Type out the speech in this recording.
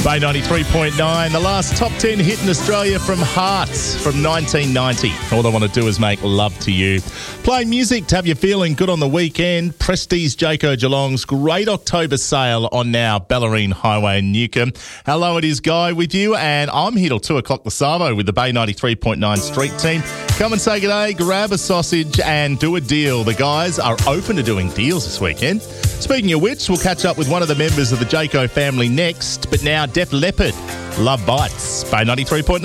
Bay 93.9, the last top 10 hit in Australia from Hearts from 1990. All I want to do is make love to you. Playing music to have you feeling good on the weekend. Prestige Jayco Geelong's great October sale on now, Bellarine Highway in Newcomb. Hello, it is Guy with you, and I'm here till 2 o'clock this Savo with the Bay 93.9 street team. Come and say good day, grab a sausage and do a deal. The guys are open to doing deals this weekend. Speaking of which, we'll catch up with one of the members of the Jayco family next, but now Def Leppard, Love Bites, Bay 93.9.